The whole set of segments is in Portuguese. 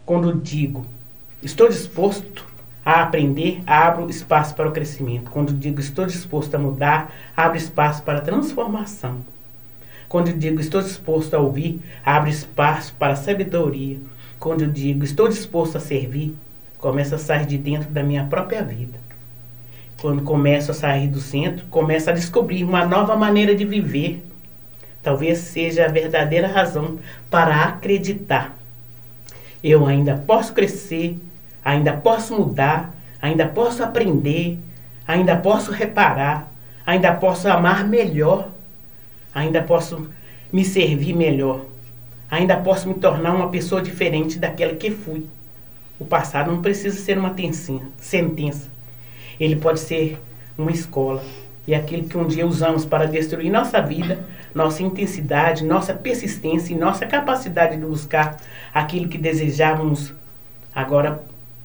Quando digo estou disposto a aprender, abro espaço para o crescimento. Quando digo estou disposto a mudar, abro espaço para a transformação. Quando digo estou disposto a ouvir, abro espaço para a sabedoria. Quando eu digo estou disposto a servir, começo a sair de dentro da minha própria vida. Quando começo a sair do centro, começo a descobrir uma nova maneira de viver. Talvez seja a verdadeira razão para acreditar. Eu ainda posso crescer, ainda posso mudar, ainda posso aprender, ainda posso reparar, ainda posso amar melhor, ainda posso me servir melhor, ainda posso me tornar uma pessoa diferente daquela que fui. O passado não precisa ser uma sentença. Ele pode ser uma escola. E aquilo que um dia usamos para destruir nossa vida, nossa intensidade, nossa persistência e nossa capacidade de buscar aquilo que desejávamos, agora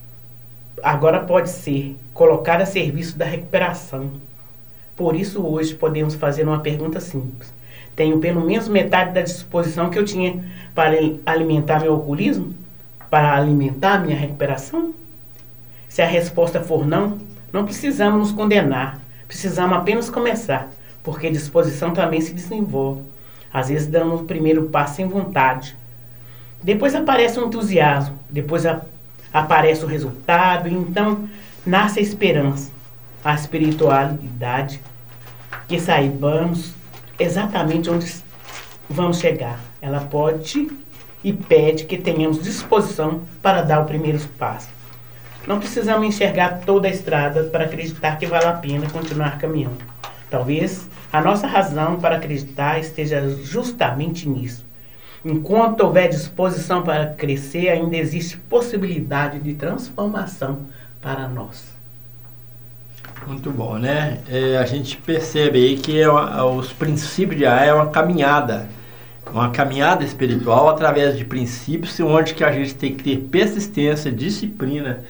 pode ser colocado a serviço da recuperação. Por isso hoje podemos fazer uma pergunta simples. Tenho pelo menos metade da disposição que eu tinha para alimentar meu alcoolismo? Para alimentar minha recuperação? Se a resposta for não, não precisamos nos condenar. Precisamos apenas começar, porque disposição também se desenvolve. Às vezes damos o primeiro passo sem vontade. Depois aparece o entusiasmo, depois aparece o resultado, e então nasce a esperança, a espiritualidade, que saibamos exatamente onde vamos chegar. Ela pode e pede que tenhamos disposição para dar o primeiro passo. Não precisamos enxergar toda a estrada para acreditar que vale a pena continuar caminhando. Talvez a nossa razão para acreditar esteja justamente nisso. Enquanto houver disposição para crescer, ainda existe possibilidade de transformação para nós. Muito bom, né? A gente percebe aí que os princípios de AA é uma caminhada espiritual através de princípios, onde que a gente tem que ter persistência, disciplina,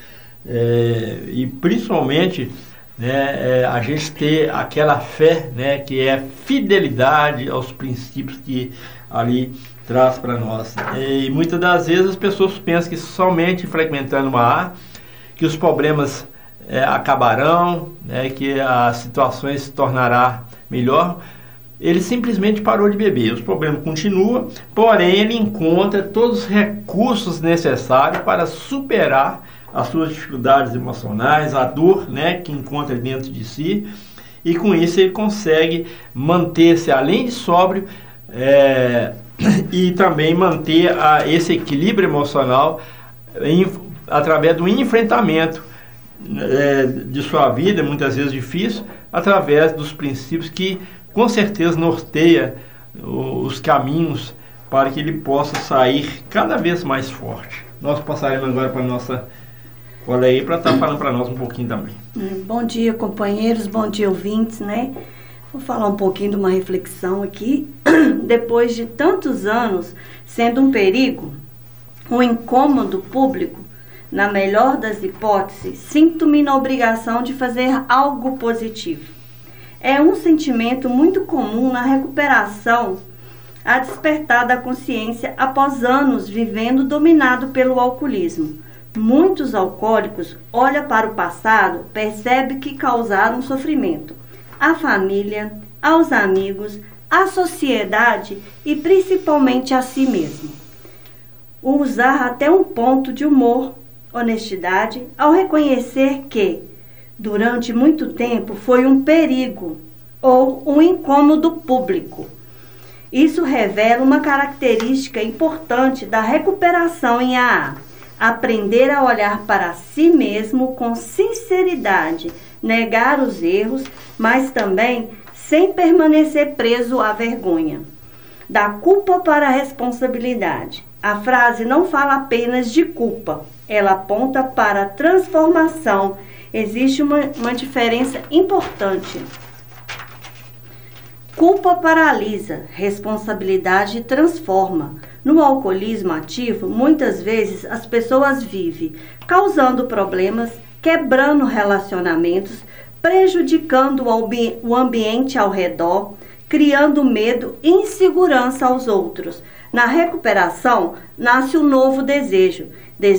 e principalmente, né, a gente ter aquela fé, né, que é fidelidade aos princípios que ali traz para nós. E muitas das vezes as pessoas pensam que somente frequentando uma AA que os problemas acabarão, né, que as situações se tornará melhor. Ele simplesmente parou de beber. Os problemas continuam, porém ele encontra todos os recursos necessários para superar as suas dificuldades emocionais, a dor, né, que encontra dentro de si, e com isso ele consegue manter-se, além de sóbrio, e também manter esse equilíbrio emocional através do enfrentamento de sua vida, muitas vezes difícil, através dos princípios que com certeza norteia os caminhos para que ele possa sair cada vez mais forte. Nós passaremos agora para a nossa colega aí para estar falando para nós um pouquinho também. Bom dia, companheiros, bom dia, ouvintes, né? Vou falar um pouquinho de uma reflexão aqui. Depois de tantos anos sendo um perigo, um incômodo público, na melhor das hipóteses, sinto-me na obrigação de fazer algo positivo. É um sentimento muito comum na recuperação a despertar da consciência após anos vivendo dominado pelo alcoolismo. Muitos alcoólicos olham para o passado, percebem que causaram sofrimento à família, aos amigos, à sociedade e principalmente a si mesmo. Usar até um ponto de humor, honestidade, ao reconhecer que durante muito tempo foi um perigo ou um incômodo público. Isso revela uma característica importante da recuperação em AA. Aprender a olhar para si mesmo com sinceridade, negar os erros, mas também sem permanecer preso à vergonha. Da culpa para a responsabilidade. A frase não fala apenas de culpa, ela aponta para a transformação. Existe uma diferença importante. Culpa paralisa, responsabilidade transforma. No alcoolismo ativo, muitas vezes as pessoas vivem causando problemas, quebrando relacionamentos, prejudicando o ambiente ao redor, criando medo e insegurança aos outros. Na recuperação, nasce um novo desejo